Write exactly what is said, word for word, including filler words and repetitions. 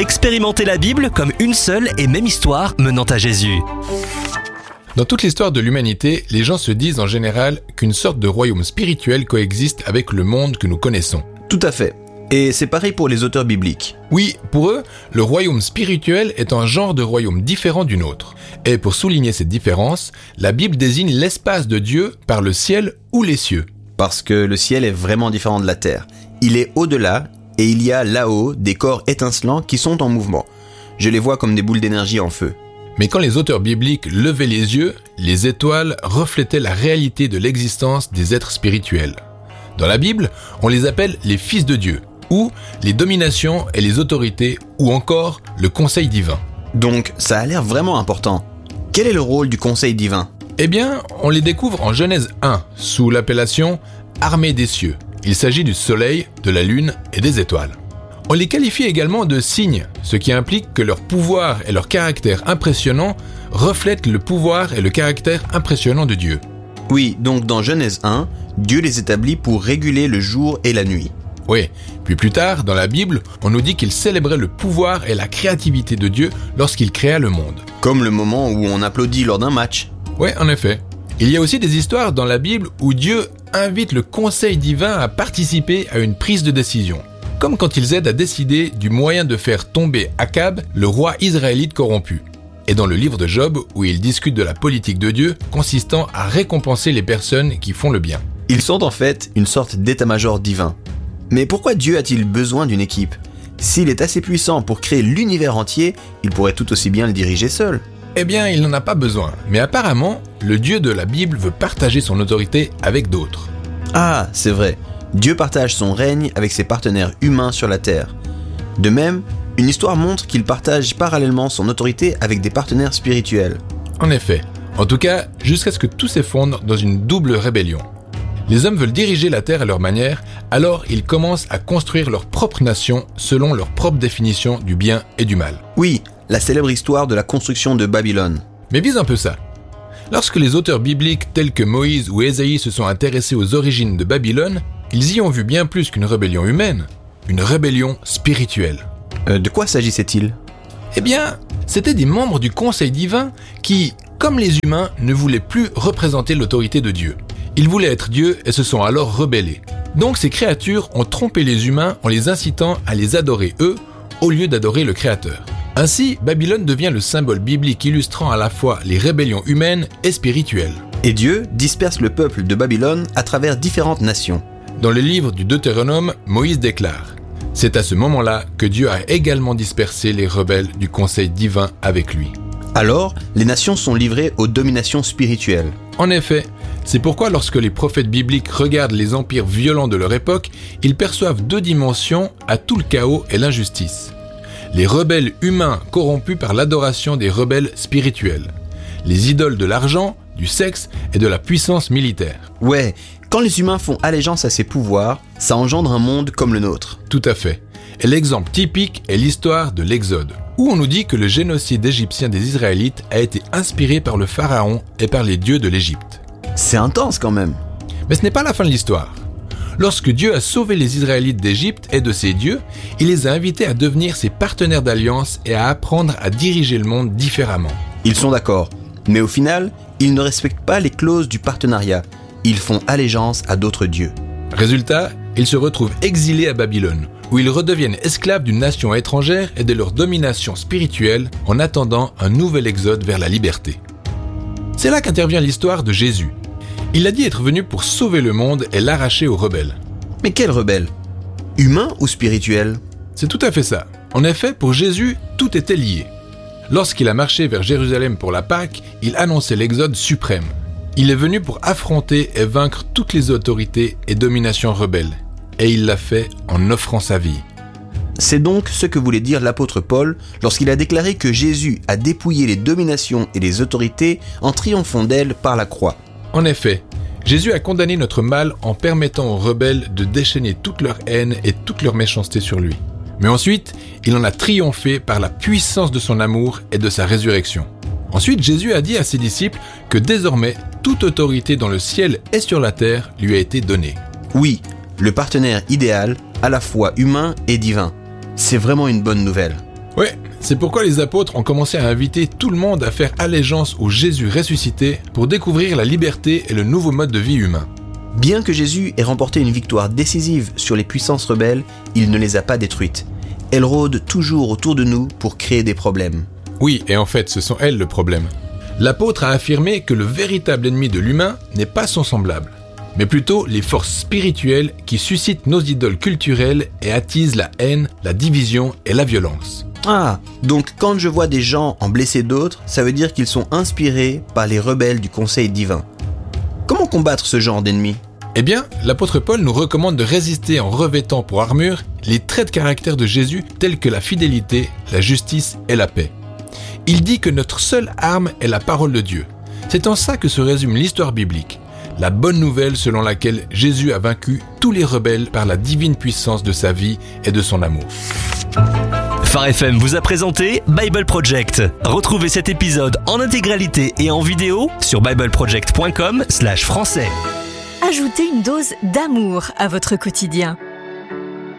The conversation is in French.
Expérimentez la Bible comme une seule et même histoire menant à Jésus. Dans toute l'histoire de l'humanité, les gens se disent en général qu'une sorte de royaume spirituel coexiste avec le monde que nous connaissons. Tout à fait. Et c'est pareil pour les auteurs bibliques. Oui, pour eux, le royaume spirituel est un genre de royaume différent du nôtre. Et pour souligner cette différence, la Bible désigne l'espace de Dieu par le ciel ou les cieux. Parce que le ciel est vraiment différent de la terre. Il est au-delà, et il y a là-haut des corps étincelants qui sont en mouvement. Je les vois comme des boules d'énergie en feu. Mais quand les auteurs bibliques levaient les yeux, les étoiles reflétaient la réalité de l'existence des êtres spirituels. Dans la Bible, on les appelle les fils de Dieu, ou les dominations et les autorités, ou encore le conseil divin. Donc, ça a l'air vraiment important. Quel est le rôle du conseil divin ? Eh bien, on les découvre en Genèse un, sous l'appellation « armée des cieux ». Il s'agit du soleil, de la lune et des étoiles. On les qualifie également de signes, ce qui implique que leur pouvoir et leur caractère impressionnant reflètent le pouvoir et le caractère impressionnant de Dieu. Oui, donc dans Genèse un, Dieu les établit pour réguler le jour et la nuit. Oui, puis plus tard, dans la Bible, on nous dit qu'il célébrait le pouvoir et la créativité de Dieu lorsqu'il créa le monde. Comme le moment où on applaudit lors d'un match. Oui, en effet. Il y a aussi des histoires dans la Bible où Dieu invite le conseil divin à participer à une prise de décision. Comme quand ils aident à décider du moyen de faire tomber Akab, le roi israélite corrompu. Et dans le livre de Job, où il discute de la politique de Dieu consistant à récompenser les personnes qui font le bien. Ils sont en fait une sorte d'état-major divin. Mais pourquoi Dieu a-t-il besoin d'une équipe ? S'il est assez puissant pour créer l'univers entier, il pourrait tout aussi bien le diriger seul. Eh bien, il n'en a pas besoin. Mais apparemment, le Dieu de la Bible veut partager son autorité avec d'autres. Ah, c'est vrai. Dieu partage son règne avec ses partenaires humains sur la terre. De même, une histoire montre qu'il partage parallèlement son autorité avec des partenaires spirituels. En effet. En tout cas, jusqu'à ce que tout s'effondre dans une double rébellion. Les hommes veulent diriger la terre à leur manière, alors ils commencent à construire leur propre nation selon leur propre définition du bien et du mal. Oui, la célèbre histoire de la construction de Babylone. Mais vise un peu ça. Lorsque les auteurs bibliques tels que Moïse ou Ésaïe se sont intéressés aux origines de Babylone, ils y ont vu bien plus qu'une rébellion humaine, une rébellion spirituelle. Euh, de quoi s'agissait-il ? Eh bien, c'étaient des membres du conseil divin qui, comme les humains, ne voulaient plus représenter l'autorité de Dieu. Ils voulaient être Dieu et se sont alors rebellés. Donc ces créatures ont trompé les humains en les incitant à les adorer eux, au lieu d'adorer le Créateur. Ainsi, Babylone devient le symbole biblique illustrant à la fois les rébellions humaines et spirituelles. Et Dieu disperse le peuple de Babylone à travers différentes nations. Dans le livre du Deutéronome, Moïse déclare « C'est à ce moment-là que Dieu a également dispersé les rebelles du conseil divin avec lui. » Alors, les nations sont livrées aux dominations spirituelles. En effet, c'est pourquoi lorsque les prophètes bibliques regardent les empires violents de leur époque, ils perçoivent deux dimensions à tout le chaos et l'injustice. Les rebelles humains corrompus par l'adoration des rebelles spirituels. Les idoles de l'argent, du sexe et de la puissance militaire. Ouais, quand les humains font allégeance à ces pouvoirs, ça engendre un monde comme le nôtre. Tout à fait. Et l'exemple typique est l'histoire de l'Exode, où on nous dit que le génocide égyptien des Israélites a été inspiré par le pharaon et par les dieux de l'Égypte. C'est intense quand même. Mais ce n'est pas la fin de l'histoire. Lorsque Dieu a sauvé les Israélites d'Égypte et de ses dieux, il les a invités à devenir ses partenaires d'alliance et à apprendre à diriger le monde différemment. Ils sont d'accord, mais au final, ils ne respectent pas les clauses du partenariat. Ils font allégeance à d'autres dieux. Résultat, ils se retrouvent exilés à Babylone, où ils redeviennent esclaves d'une nation étrangère et de leur domination spirituelle en attendant un nouvel exode vers la liberté. C'est là qu'intervient l'histoire de Jésus. Il a dit être venu pour sauver le monde et l'arracher aux rebelles. Mais quels rebelles ? Humains ou spirituels ? C'est tout à fait ça. En effet, pour Jésus, tout était lié. Lorsqu'il a marché vers Jérusalem pour la Pâque, il annonçait l'exode suprême. Il est venu pour affronter et vaincre toutes les autorités et dominations rebelles. Et il l'a fait en offrant sa vie. C'est donc ce que voulait dire l'apôtre Paul lorsqu'il a déclaré que Jésus a dépouillé les dominations et les autorités en triomphant d'elles par la croix. En effet, Jésus a condamné notre mal en permettant aux rebelles de déchaîner toute leur haine et toute leur méchanceté sur lui. Mais ensuite, il en a triomphé par la puissance de son amour et de sa résurrection. Ensuite, Jésus a dit à ses disciples que désormais, toute autorité dans le ciel et sur la terre lui a été donnée. Oui, le partenaire idéal, à la fois humain et divin. C'est vraiment une bonne nouvelle. Ouais, c'est pourquoi les apôtres ont commencé à inviter tout le monde à faire allégeance au Jésus ressuscité pour découvrir la liberté et le nouveau mode de vie humain. Bien que Jésus ait remporté une victoire décisive sur les puissances rebelles, il ne les a pas détruites. Elles rôdent toujours autour de nous pour créer des problèmes. Oui, et en fait, ce sont elles le problème. L'apôtre a affirmé que le véritable ennemi de l'humain n'est pas son semblable, mais plutôt les forces spirituelles qui suscitent nos idoles culturelles et attisent la haine, la division et la violence. Ah, donc quand je vois des gens en blesser d'autres, ça veut dire qu'ils sont inspirés par les rebelles du conseil divin. Comment combattre ce genre d'ennemis ? Eh bien, l'apôtre Paul nous recommande de résister en revêtant pour armure les traits de caractère de Jésus tels que la fidélité, la justice et la paix. Il dit que notre seule arme est la parole de Dieu. C'est en ça que se résume l'histoire biblique. La bonne nouvelle selon laquelle Jésus a vaincu tous les rebelles par la divine puissance de sa vie et de son amour. Phare F M vous a présenté Bible Project. Retrouvez cet épisode en intégralité et en vidéo sur bibleproject point com slash français. Ajoutez une dose d'amour à votre quotidien.